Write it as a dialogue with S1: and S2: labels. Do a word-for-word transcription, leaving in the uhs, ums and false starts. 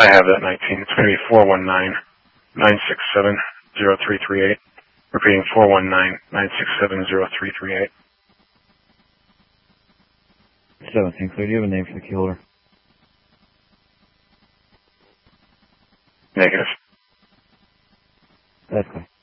S1: I have that nineteen. It's going to be four one nine, nine six seven, zero three three eight. Repeating four one nine, nine six seven, zero three three eight.
S2: seventeen clear. Do you have a name for the killer?
S1: Negative.
S2: That's clear.